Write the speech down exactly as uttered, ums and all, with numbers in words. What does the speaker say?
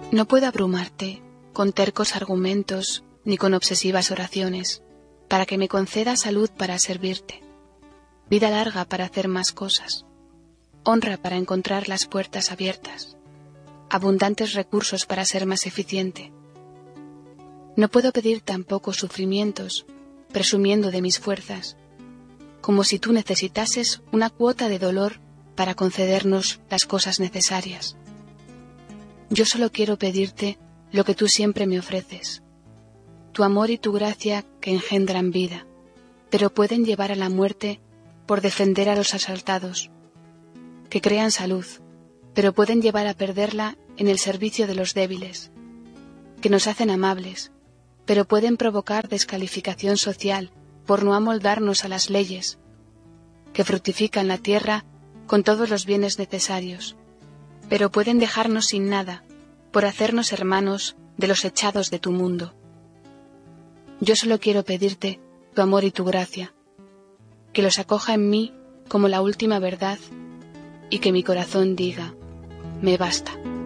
No puedo abrumarte con tercos argumentos ni con obsesivas oraciones, para que me conceda salud para servirte, vida larga para hacer más cosas, honra para encontrar las puertas abiertas, abundantes recursos para ser más eficiente. No puedo pedir tampoco sufrimientos, presumiendo de mis fuerzas, como si tú necesitases una cuota de dolor para concedernos las cosas necesarias. Yo solo quiero pedirte lo que tú siempre me ofreces, tu amor y tu gracia que engendran vida, pero pueden llevar a la muerte por defender a los asaltados, que crean salud, pero pueden llevar a perderla en el servicio de los débiles, que nos hacen amables, pero pueden provocar descalificación social por no amoldarnos a las leyes, que fructifican la tierra con todos los bienes necesarios, pero pueden dejarnos sin nada por hacernos hermanos de los echados de tu mundo. Yo solo quiero pedirte tu amor y tu gracia, que los acoja en mí como la última verdad y que mi corazón diga, me basta.